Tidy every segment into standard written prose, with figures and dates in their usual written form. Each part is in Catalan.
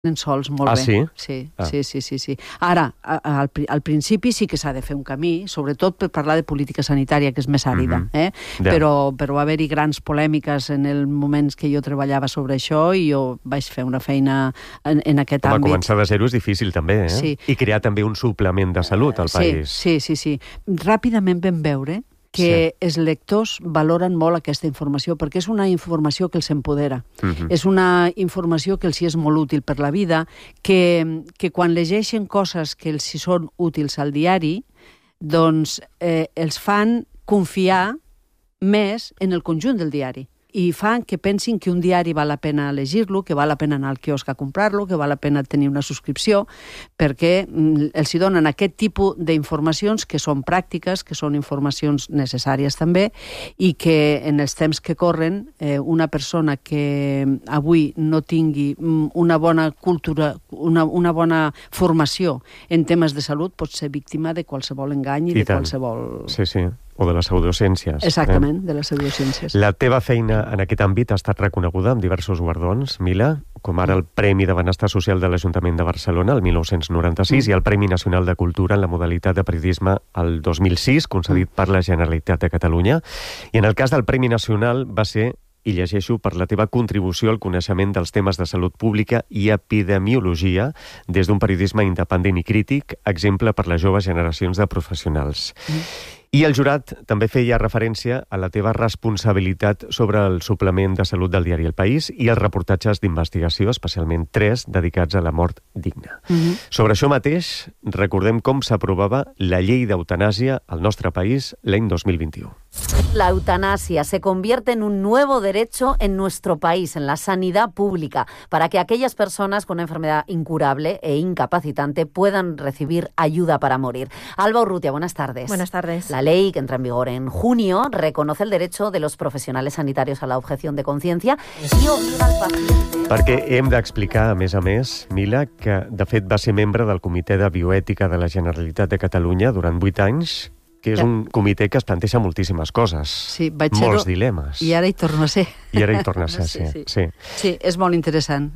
sols molt bé. Sí. Ara, al principi sí que s'ha de fer un camí, sobretot per parlar de política sanitària, que és més àrida, però va haver-hi grans polèmiques en els moments que jo treballava sobre això i jo vaig fer una feina en aquest àmbit. Començar de zero és difícil també, Sí. I crear també un suplement de salut al país. Sí. Ràpidament vam veure que els lectors valoren molt aquesta informació, perquè és una informació que els empodera. És una informació que els és molt útil per la vida, que quan llegeixen coses que els són útils al diari, doncs els fan confiar més en el conjunt del diari. I fan que pensin que un diari val la pena llegir-lo, que val la pena anar al quiosc a comprar-lo, que val la pena tenir una subscripció, perquè els donen aquest tipus d'informacions que són pràctiques, que són informacions necessàries també, i que en els temps que corren, una persona que avui no tingui una bona cultura, una bona formació en temes de salut, pot ser víctima de qualsevol engany i de qualsevol... Sí. O de les pseudociències. Exactament, de les pseudociències. La teva feina en aquest àmbit ha estat reconeguda amb diversos guardons, Mila, com ara el Premi de Benestar Social de l'Ajuntament de Barcelona, el 1996, i el Premi Nacional de Cultura en la modalitat de periodisme el 2006, concedit per la Generalitat de Catalunya. I en el cas del Premi Nacional va ser, i llegeixo, per la teva contribució al coneixement dels temes de salut pública i epidemiologia des d'un periodisme independent i crític, exemple per les joves generacions de professionals. I el jurat també feia referència a la teva responsabilitat sobre el suplement de salut del diari El País i els reportatges d'investigació, especialment 3, dedicats a la mort digna. Sobre això mateix, recordem com s'aprovava la llei d'eutanàsia al nostre país l'any 2021. La eutanasia se convierte en un nuevo derecho en nuestro país, en la sanidad pública, para que aquellas personas con una enfermedad incurable e incapacitante puedan recibir ayuda para morir. Alba Urrutia, buenas tardes. Buenas tardes. La ley, que entra en vigor en junio, reconoce el derecho de los profesionales sanitarios a la objeción de conciencia y obliga al paciente... Perquè hem d'explicar, a més, Mila, que de fet va ser membre del Comitè de Bioètica de la Generalitat de Catalunya durant 8 anys, que és un comitè que es planteja moltíssimes coses, molts dilemes. I ara hi torno a ser. I ara hi torna a ser, sí. Sí, és molt interessant,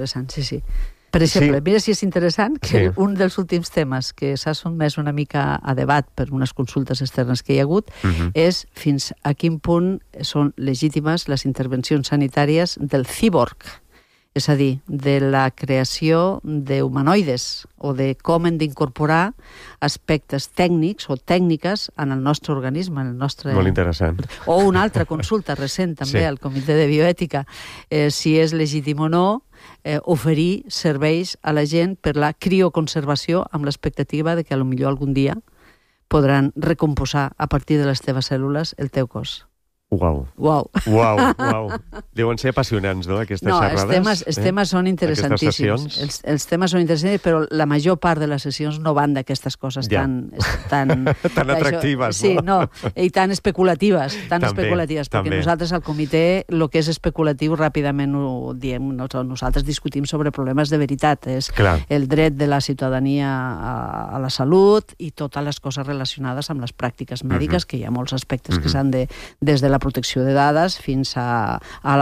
sí. Per exemple, mira si és interessant que un dels últims temes que s'ha sotmès una mica a debat per unes consultes externes que hi ha hagut és fins a quin punt són legítimes les intervencions sanitàries del cíborg, és a dir, de la creació d'humanoides o de com hem d'incorporar aspectes tècnics o tècniques en el nostre organisme, en el nostre... Molt interessant. O una altra consulta recent també al Comitè de Bioètica, si és legítim o no oferir serveis a la gent per la crioconservació amb l'expectativa de que potser algun dia podran recomposar a partir de les teves cèl·lules el teu cos. Uau. Deuen ser apassionants, no, aquestes xerrades? Els temes són interessantíssims. Els temes són interessants, però la major part de les sessions no van d'aquestes coses tan atractives, no? I tan especulatives, perquè nosaltres al comitè el que és especulatiu ràpidament ho diem, nosaltres discutim sobre problemes de veritat, és el dret de la ciutadania a la salut i totes les coses relacionades amb les pràctiques mèdiques, que hi ha molts aspectes que s'han de, des de la protecció de dades fins a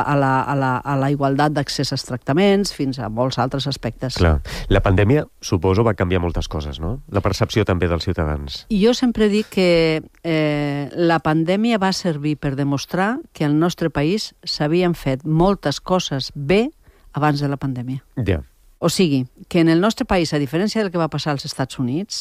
la igualtat d'accés als tractaments, fins a molts altres aspectes. Clar. La pandèmia, suposo, va canviar moltes coses, no? La percepció també dels ciutadans. I jo sempre dic que la pandèmia va servir per demostrar que al nostre país s'havien fet moltes coses bé abans de la pandèmia. O sigui, que en el nostre país, a diferència del que va passar als Estats Units,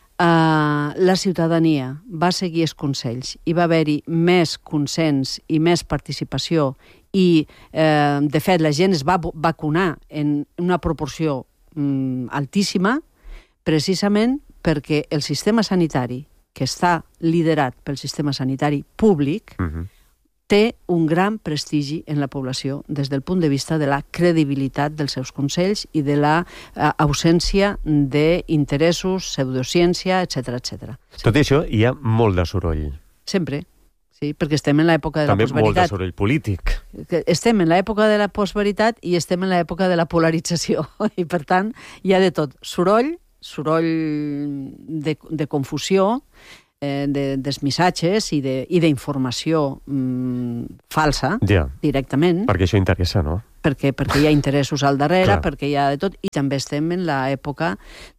la ciutadania va seguir els consells i va haver-hi més consens i més participació i, de fet, la gent es va vacunar en una proporció altíssima precisament perquè el sistema sanitari, que està liderat pel sistema sanitari públic, té un gran prestigi en la població des del punt de vista de la credibilitat dels seus consells i de l'ausència d'interessos, pseudociència, etc. Tot això hi ha molt de soroll. Sempre, sí, perquè estem en l'època de la postveritat. També molt de soroll polític. Estem en l'època de la postveritat i estem en l'època de la polarització. I, per tant, hi ha de tot. Soroll de confusió, dels missatges i d'informació falsa, directament. Perquè això interessa, no? Perquè hi ha interessos al darrere, perquè hi ha de tot, i també estem en l'època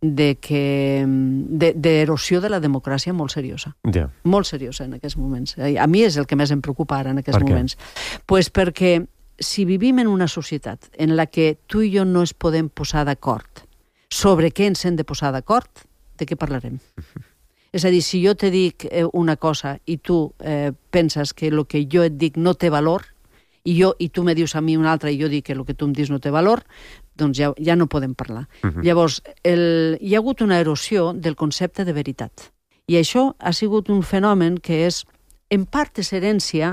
d'erosió de la democràcia molt seriosa. Molt seriosa en aquests moments. A mi és el que més em preocupa ara en aquests moments. Pues perquè si vivim en una societat en la que tu i jo no es podem posar d'acord sobre què ens hem de posar d'acord, de què parlarem? És a dir, si jo te dic una cosa i tu penses que el que jo et dic no té valor, i tu me dius a mi una altra i jo dic que el que tu em dius no té valor, doncs ja no podem parlar. Llavors, hi ha hagut una erosió del concepte de veritat. I això ha sigut un fenomen que és, en part, és herència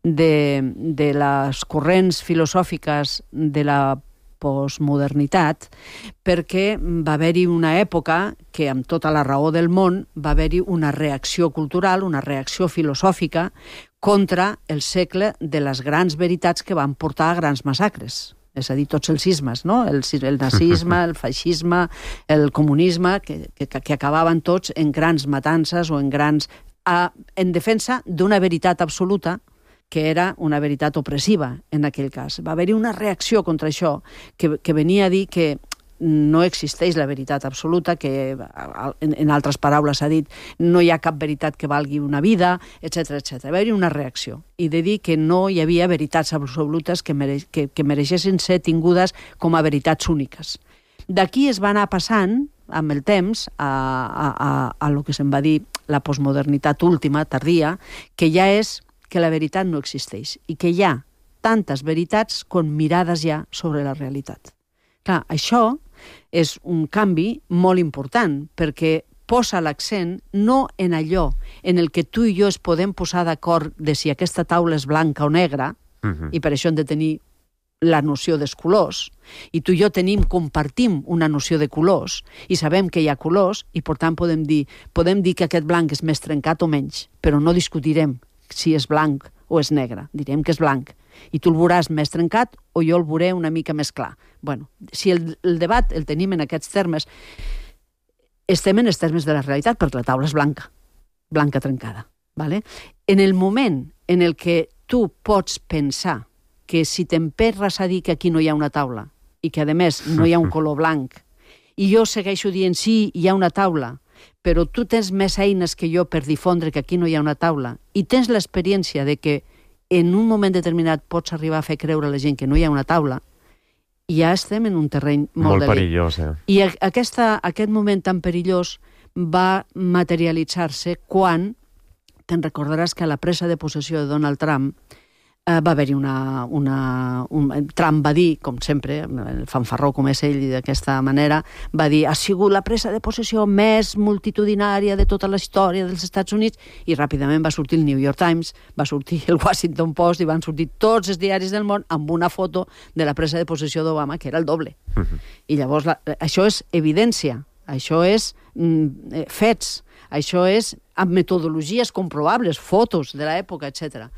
de les corrents filosòfiques de la postmodernitat, perquè va haver-hi una època que, amb tota la raó del món, va haver-hi una reacció cultural, una reacció filosòfica contra el segle de les grans veritats que van portar a grans massacres. És a dir, tots els sismes, no? El nazisme, el feixisme, el comunisme, que acabaven tots en grans matances o en defensa d'una veritat absoluta, que era una veritat opressiva en aquell cas. Va haver-hi una reacció contra això que venia a dir que no existeix la veritat absoluta, que en altres paraules s'ha dit no hi ha cap veritat que valgui una vida, etc. Va haver-hi una reacció i de dir que no hi havia veritats absolutes que mereixessin ser tingudes com a veritats úniques. D'aquí es va anar passant amb el temps a lo que se'n va dir la postmodernitat última, tardia, que ja és que la veritat no existeix i que hi ha tantes veritats com mirades ja sobre la realitat. Clar, això és un canvi molt important perquè posa l'accent no en allò en el que tu i jo es podem posar d'acord de si aquesta taula és blanca o negra, i per això hem de tenir la noció dels colors, i tu i jo compartim una noció de colors i sabem que hi ha colors i per tant podem dir que aquest blanc és més trencat o menys, però no discutirem si és blanc o és negre. Direm que és blanc. I tu el veuràs més trencat o jo el veuré una mica més clar. Bueno, si el debat el tenim en aquests termes, estem en els termes de la realitat perquè la taula és blanca trencada. ¿Vale? En el moment en el que tu pots pensar que si t'emperres a dir que aquí no hi ha una taula i que, a més, no hi ha un color blanc, i jo segueixo dient sí, hi ha una taula, però tu tens més eines que jo per difondre que aquí no hi ha una taula i tens l'experiència de que en un moment determinat pots arribar a fer creure a la gent que no hi ha una taula, ja estem en un terreny molt perillós. I aquest moment tan perillós va materialitzar-se quan, te'n recordaràs que a la presa de possessió de Donald Trump va haver-hi Trump va dir, com sempre, el fanfarró com és ell d'aquesta manera, va dir, ha sigut la presa de possessió més multitudinària de tota la història dels Estats Units, i ràpidament va sortir el New York Times, va sortir el Washington Post i van sortir tots els diaris del món amb una foto de la presa de possessió d'Obama, que era el doble. I llavors això és evidència, això és fets, això és amb metodologies comprovables, fotos de l'època, etc.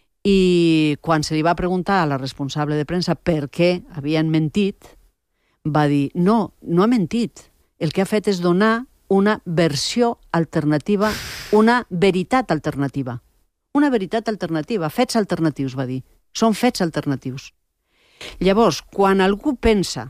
I quan se li va preguntar a la responsable de premsa per què havien mentit, va dir, no ha mentit. El que ha fet és donar una versió alternativa, una veritat alternativa. Una veritat alternativa, fets alternatius, va dir. Són fets alternatius. Llavors, quan algú pensa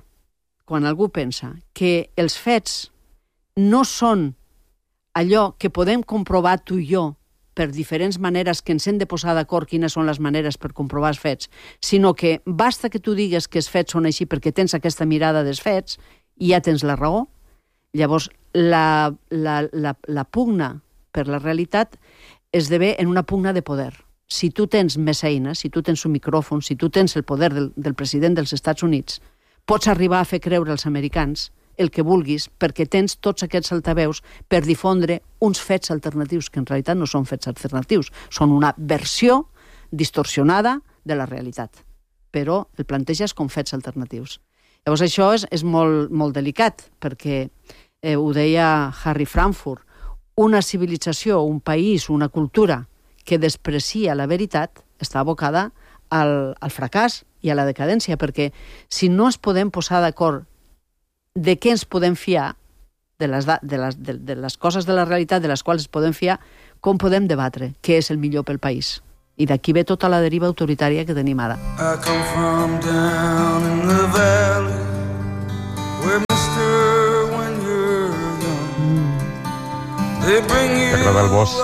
que els fets no són allò que podem comprovar tu i jo per diferents maneres que ens hem de posar d'acord quines són les maneres per comprovar els fets, sinó que basta que tu digues que els fets són així perquè tens aquesta mirada dels fets i ja tens la raó. Llavors, la pugna per la realitat esdevé en una pugna de poder. Si tu tens més eines, si tu tens un micròfon, si tu tens el poder del president dels Estats Units, pots arribar a fer creure als americans el que vulguis, perquè tens tots aquests altaveus per difondre uns fets alternatius, que en realitat no són fets alternatius, són una versió distorsionada de la realitat, però el planteges com fets alternatius. Llavors això és molt delicat, perquè ho deia Harry Frankfurt, una civilització, un país, una cultura que desprecia la veritat està abocada al fracàs i a la decadència, perquè si no ens podem posar d'acord de què ens podem fiar, de les coses de la realitat de les quals es podem fiar, com podem debatre què és el millor pel país. I d'aquí ve tota la deriva autoritària que tenim ara. I come from down in the valley where mister when you're young they bring you T'agrada el bosc?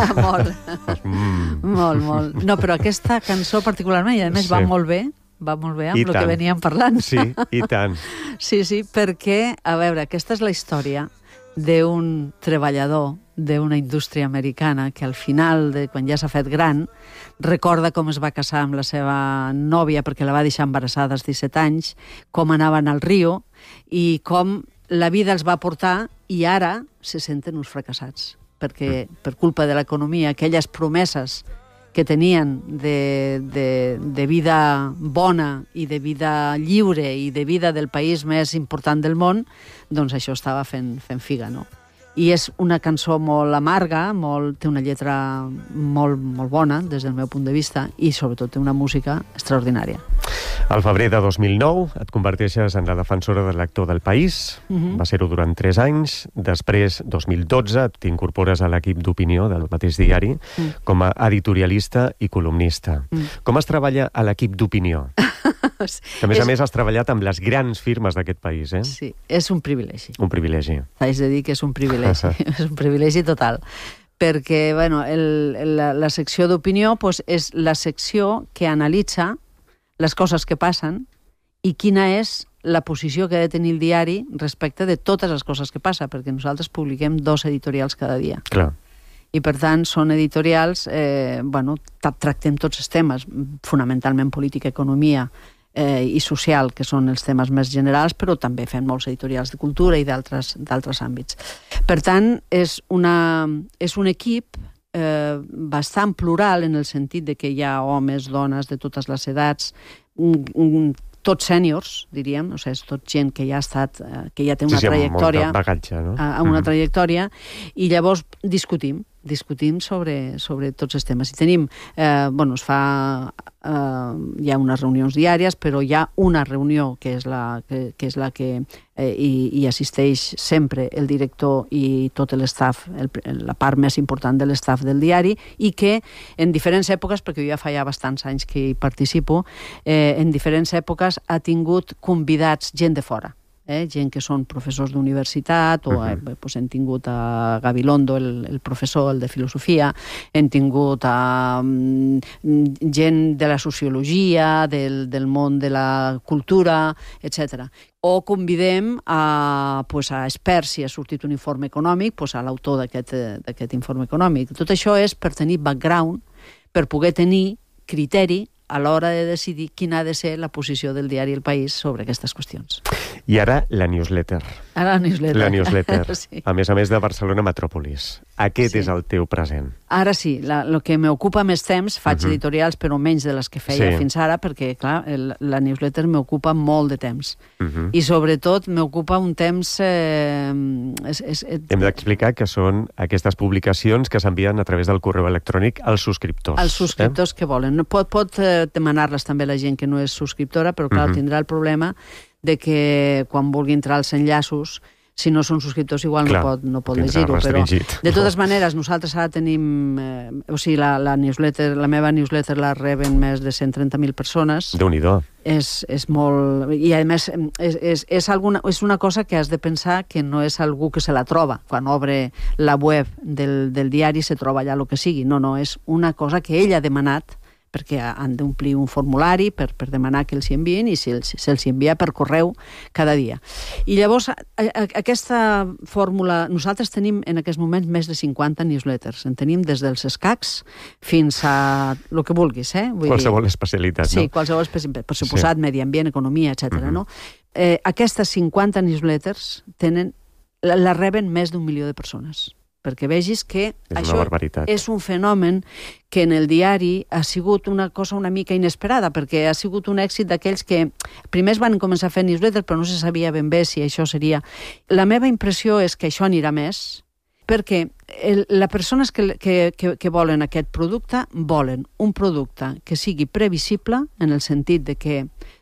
Molt. No, però aquesta cançó particularment, i a més va molt bé amb el que veníem parlant. Sí, i tant. Sí, perquè, a veure, aquesta és la història d'un treballador d'una indústria americana que al final, quan ja s'ha fet gran, recorda com es va casar amb la seva nòvia perquè la va deixar embarassada als 17 anys, com anaven al riu i com la vida els va portar i ara se senten uns fracassats perquè per culpa de l'economia, aquelles promeses que tenien de vida bona i de vida lliure i de vida del país més important del món, doncs això estava fent figa, no? I és una cançó molt amarga, té una lletra molt bona des del meu punt de vista i sobretot té una música extraordinària. Al febrer de 2009 et converteixes en la defensora del lector del País. Va ser-ho durant 3 anys. Després, 2012, t'incorpores a l'equip d'opinió del mateix diari com a editorialista i columnista. Com es treballa a l'equip d'opinió? Que, a més, has treballat amb les grans firmes d'aquest país, eh? Sí, és un privilegi. Un privilegi. Haig de dir que és un privilegi. És un privilegi total. Perquè, bueno, la secció d'opinió és la secció que analitza les coses que passen i quina és la posició que ha de tenir el diari respecte de totes les coses que passa, perquè nosaltres publiquem 2 editorials cada dia. Clar. I, per tant, són editorials, tractem tots els temes, fonamentalment política, economia i social, que són els temes més generals, però també fem molts editorials de cultura i d'altres àmbits. Per tant, és un equip bastant plural en el sentit de que hi ha homes, dones de totes les edats, tots sèniors, diríem, o sigui, és tot gent que ja ha estat, que ja té una trajectòria, amb bagatge, no? Una trajectòria, i llavors discutim sobre tots els temes. I tenim, hi ha unes reunions diàries, però hi ha una reunió que és la que hi assisteix sempre el director i tot l'estaf, la part més important de l'estaf del diari, i que en diferents èpoques, perquè jo ja fa bastants anys que hi participo, en diferents èpoques ha tingut convidats gent de fora. Gent que són professors d'universitat, o hem tingut a Gabilondo, el professor, el de filosofia, hem tingut gent de la sociologia, del món de la cultura, etc. O convidem a experts, si ha sortit un informe econòmic, a l'autor d'aquest informe econòmic. Tot això és per tenir background, per poder tenir criteri a l'hora de decidir quina ha de ser la posició del diari El País sobre aquestes qüestions. I ara la newsletter. La newsletter. Sí. A més de Barcelona Metròpolis. Aquest és el teu present. Ara sí, el que m'ocupa més temps, faig editorials, però menys de les que feia fins ara, perquè, clar, la newsletter m'ocupa molt de temps. I, sobretot, m'ocupa un temps... Hem d'explicar que són aquestes publicacions que s'envien a través del correu electrònic als subscriptors. Els subscriptors que volen. Pot demanar-les també la gent que no és subscriptora, però, clar, tindrà el problema de que quan vulgui entrar als enllaços, si no són subscriptors igual no pot llegir-ho, però de totes maneres nosaltres ara tenim, la meva newsletter la reben més de 130.000 persones. Déu-n'hi-do. És molt... I a més és una cosa que has de pensar que no és algú que se la troba. Quan obre la web del diari se troba allà el que sigui. No, és una cosa que ell ha demanat, perquè han d'omplir un formulari per demanar que els hi enviïn i se'ls envia per correu cada dia. I llavors, aquesta fórmula... Nosaltres tenim en aquests moments més de 50 newsletters. En tenim des dels escacs fins a el que vulguis, Qualsevol especialitat, no? Sí, qualsevol especialitat. Per suposat, medi ambient, economia, etc. No? Aquestes 50 newsletters la reben més d'1 milió de persones. Perquè vegis que això és un fenomen que en el diari ha sigut una cosa una mica inesperada, perquè ha sigut un èxit d'aquells que primer es van començar a fer newsletters, però no se sabia ben bé si això seria... La meva impressió és que això anirà més, perquè les persones que volen aquest producte volen un producte que sigui previsible, en el sentit de que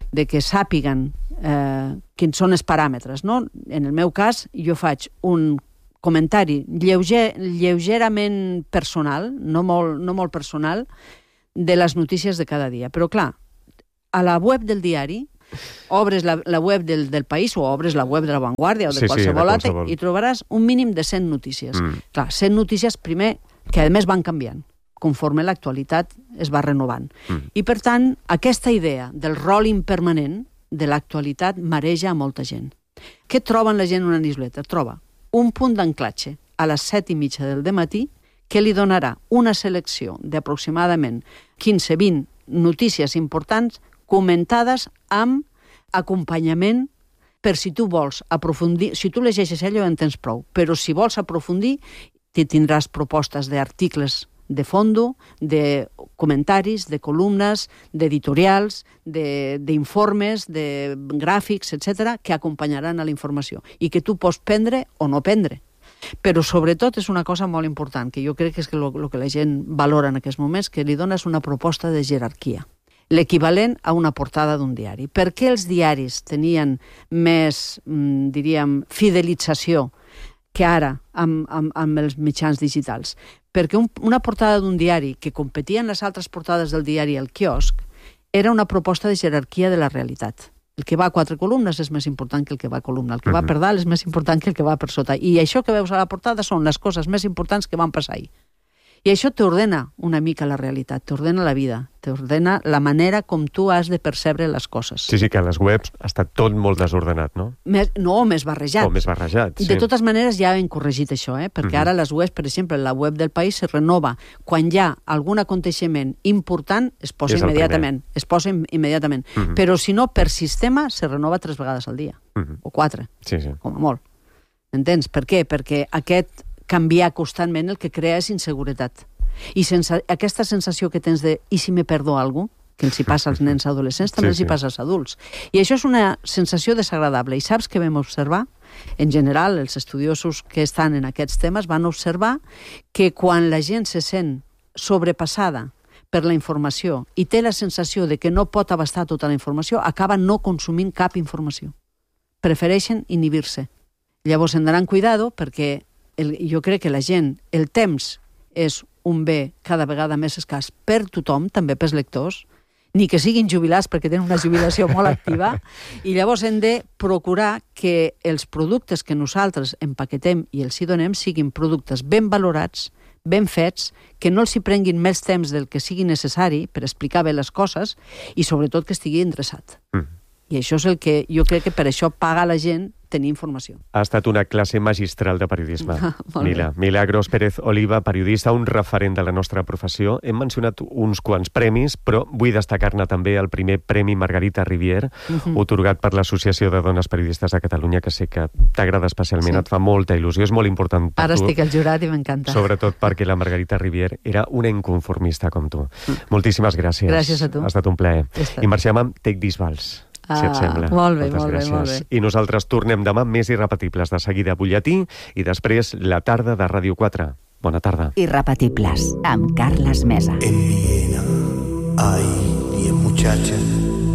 de que sàpiguen quins són els paràmetres, no? En el meu cas, jo faig un comentari lleugerament personal, no molt personal, de les notícies de cada dia. Però, clar, a la web del diari, obres la web del País o obres la web de La Vanguardia o de qualsevol altre i trobaràs un mínim de 100 notícies. Clar, 100 notícies, primer, que a més van canviant, conforme l'actualitat es va renovant. I, per tant, aquesta idea del rol impermanent de l'actualitat mareja a molta gent. Què troben la gent en una newsletter? Troba un punt d'anclatge a les 7:30 del dematí que li donarà una selecció d'aproximadament 15-20 notícies importants comentades amb acompanyament per si tu vols aprofundir. Si tu llegeixes allò en tens prou, però si vols aprofundir tindràs propostes d'articles de fondo, de comentaris, de columnes, d'editorials, d'informes, de gràfics, etc., que acompanyaran a la informació i que tu pots prendre o no prendre. Però sobretot és una cosa molt important, que jo crec que és el que la gent valora en aquests moments, que li dones una proposta de jerarquia, l'equivalent a una portada d'un diari. Per què els diaris tenien més, diríem, fidelització que ara amb els mitjans digitals? Perquè una portada d'un diari que competia en les altres portades del diari al quiosc era una proposta de jerarquia de la realitat. El que va a 4 columnes és més important que el que va a columna. El que va per dalt és més important que el que va per sota. I això que veus a la portada són les coses més importants que van passar ahir. I això t'ordena una mica la realitat, t'ordena la vida, t'ordena la manera com tu has de percebre les coses. Sí, que a les webs ha estat tot molt desordenat, no? Més barrejat. O més barrejat, sí. De totes maneres, ja hem corregit això, perquè ara les webs, per exemple, la web del País se renova. Quan hi ha algun aconteixement important, es posa immediatament. Però si no, per sistema, se renova 3 vegades al dia. O 4, com a molt. Entens? Per què? Perquè aquest canviar constantment el que crea és inseguretat. I sense aquesta sensació que tens de i si me perdo alguna cosa, que els hi passa als nens adolescents, també els hi passa als adults. I això és una sensació desagradable. I saps què vam observar? En general, els estudiosos que estan en aquests temes van observar que quan la gent se sent sobrepassada per la informació i té la sensació de que no pot abastar tota la informació, acaba no consumint cap informació. Prefereixen inhibir-se. Llavors, hem d'anar amb cuidado perquè jo crec que la gent, el temps és un bé cada vegada més escàs per tothom, també pels lectors, ni que siguin jubilats perquè tenen una jubilació molt activa, i llavors hem de procurar que els productes que nosaltres empaquetem i els hi donem siguin productes ben valorats, ben fets, que no els hi prenguin més temps del que sigui necessari per explicar bé les coses i sobretot que estigui endreçat. I això és el que jo crec que per això paga la gent tenir informació. Ha estat una classe magistral de periodisme. Milagros Pérez Oliva, periodista, un referent de la nostra professió. Hem mencionat uns quants premis, però vull destacar-ne també el primer Premi Margarita Rivière, otorgat per l'Associació de Dones Periodistes de Catalunya, que sé que t'agrada especialment, et fa molta il·lusió, és molt important per tu. Ara estic al jurat i m'encanta. Sobretot perquè la Margarita Rivière era una inconformista com tu. Moltíssimes gràcies. Gràcies a tu. Ha estat un plaer. I marxem amb Take This Vals, si et sembla. Molt bé, molt bé. I nosaltres tornem demà més irrepetibles. De seguida Butlletí i després la tarda de Ràdio 4. Bona tarda. Irrepetibles, amb Carles Mesa. En Viena hay 10 muchachas